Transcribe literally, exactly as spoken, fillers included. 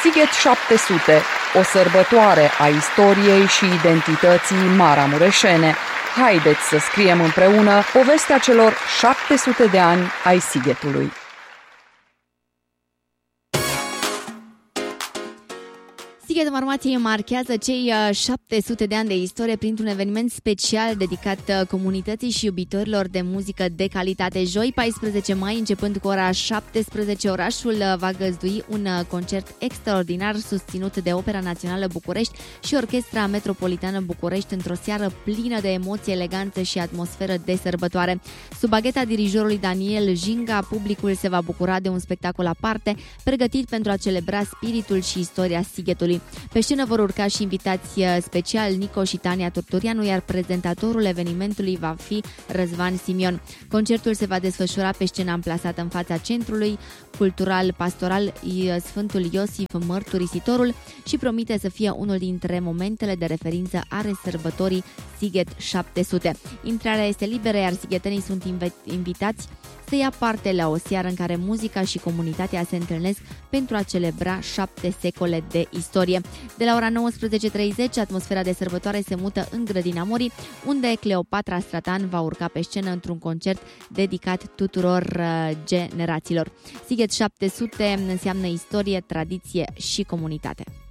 Sighet șapte sute, o sărbătoare a istoriei și identității maramureșene. Haideți să scriem împreună povestea celor șapte sute de ani ai Sighetului. Sighetul Marmației marchează cei șapte sute de ani de istorie printr-un eveniment special dedicat comunității și iubitorilor de muzică de calitate. Joi, paisprezece mai, începând cu ora șaptesprezece, orașul va găzdui un concert extraordinar susținut de Opera Națională București și Orchestra Metropolitană București într-o seară plină de emoție, eleganță și atmosferă de sărbătoare. Sub bagheta dirijorului Daniel Jinga, publicul se va bucura de un spectacol aparte, pregătit pentru a celebra spiritul și istoria Sighetului. Pe scenă vor urca și invitați special Nico și Tania Turturianu, iar prezentatorul evenimentului va fi Răzvan Simion. Concertul se va desfășura pe scena amplasată în fața Centrului Cultural Pastoral Sfântul Iosif Mărturisitorul și promite să fie unul dintre momentele de referință ale sărbătorii Sighet șapte sute. Intrarea este liberă, iar sighetenii sunt invitați să ia parte la o seară în care muzica și comunitatea se întâlnesc pentru a celebra șapte secole de istorie. De la ora nouăsprezece și treizeci, atmosfera de sărbătoare se mută în Grădina Morii, unde Cleopatra Stratan va urca pe scenă într-un concert dedicat tuturor generațiilor. Sighet șapte sute înseamnă istorie, tradiție și comunitate.